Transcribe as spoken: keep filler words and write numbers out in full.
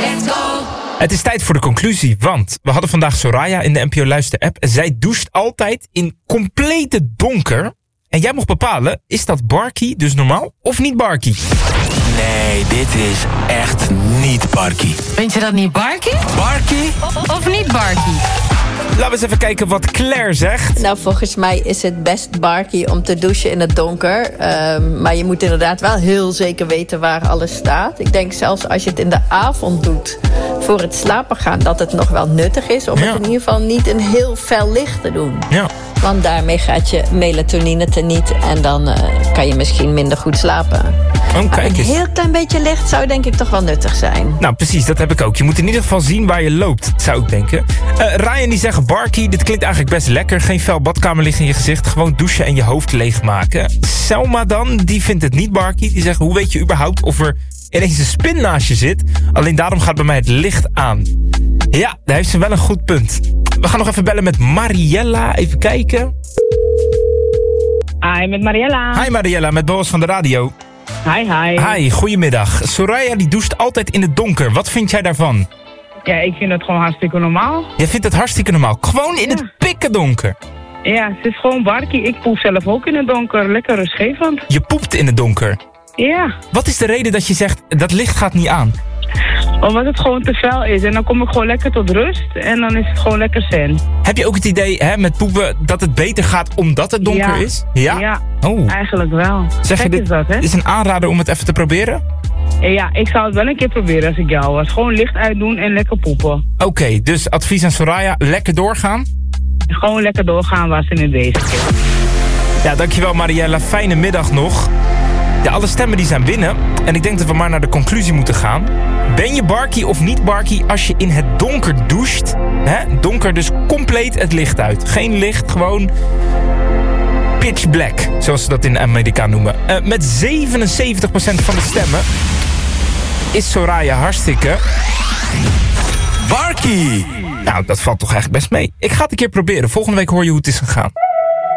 let's go. Het is tijd voor de conclusie, want we hadden vandaag Soraya in de N P O Luister app. En zij doucht altijd in complete donker. En jij mocht bepalen, is dat Barkie dus normaal of niet Barkie? Nee, dit is echt niet Barkie. Vind je dat niet Barkie? Barkie? Of, of niet Barkie? Laten we eens even kijken wat Claire zegt. Nou, volgens mij is het best Barkie om te douchen in het donker. Um, maar je moet inderdaad wel heel zeker weten waar alles staat. Ik denk zelfs als je het in de avond doet voor het slapen gaan, dat het nog wel nuttig is om Ja. het in ieder geval niet in heel fel licht te doen. Ja. Want daarmee gaat je melatonine teniet en dan uh, kan je misschien minder goed slapen. Oh, Maar kijk een eens. heel klein beetje licht zou denk ik toch wel nuttig zijn. Nou, precies, dat heb ik ook. Je moet in ieder geval zien waar je loopt, zou ik denken. Uh, Ryan die zegt, Barkie, dit klinkt eigenlijk best lekker. Geen fel badkamerlicht in je gezicht. Gewoon douchen en je hoofd leegmaken. Selma dan, die vindt het niet Barkie. Die zegt, hoe weet je überhaupt of er ineens een spin naast je zit? Alleen daarom gaat bij mij het licht aan. Ja, daar heeft ze wel een goed punt. We gaan nog even bellen met Mariella. Even kijken. Hi, met Mariella. Hi Mariella, met Boas van de radio. Hi, hi. Hi, goedemiddag. Soraya die doucht altijd in het donker. Wat vind jij daarvan? Ja, ik vind het gewoon hartstikke normaal. Jij vindt het hartstikke normaal. Gewoon in Ja. het pikken donker. Ja, het is gewoon Barkie. Ik poep zelf ook in het donker. Lekker rustgevend. Je poept in het donker. Ja, Wat is de reden dat je zegt, dat licht gaat niet aan? omdat het gewoon te fel is. En dan kom ik gewoon lekker tot rust. En dan is het gewoon lekker zen. Heb je ook het idee hè, met poepen dat het beter gaat omdat het donker Ja. is? Ja? Ja, Oh. eigenlijk wel. Zeg je Gek dit is dat, hè? is een aanrader om het even te proberen? Ja, ik zou het wel een keer proberen als ik jou was. Gewoon licht uitdoen en lekker poepen. Oké, dus advies aan Soraya, lekker doorgaan. Gewoon lekker doorgaan waar ze in bezig is. Ja, dankjewel Mariella. Fijne middag nog. Ja, alle stemmen die zijn binnen. En ik denk dat we maar naar de conclusie moeten gaan. Ben je Barkie of niet Barkie als je in het donker doucht? Hè? Donker, dus compleet het licht uit. Geen licht, gewoon pitch black, zoals ze dat in Amerika noemen. Uh, met zevenenzeventig procent van de stemmen is Soraya hartstikke Barkie! Nou, dat valt toch eigenlijk best mee. Ik ga het een keer proberen. Volgende week hoor je hoe het is gegaan.